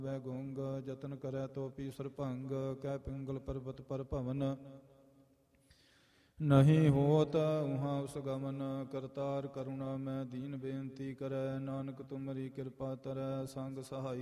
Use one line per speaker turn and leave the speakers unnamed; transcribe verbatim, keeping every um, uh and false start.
ਵੈ ਗੁੰਗ ਜਤਨ ਕਰੈ ਤੋਪੀ ਸਰਭੰਗ ਕਹਿ ਪਿੰਗਲ ਪਰਬਤ ਪਰ ਭਵਨ ਨਹੀਂ ਹੋਤ ਉਹਾਂ ਉਸ ਗਮਨ ਕਰਤਾਰ ਕਰੁਣਾ ਮੈਂ ਦੀਨ ਬੇਨਤੀ ਕਰੈ ਨਾਨਕ ਤੁਮਰੀ ਕਿਰਪਾ ਤਰੈ ਸੰਗ ਸਹਾਈ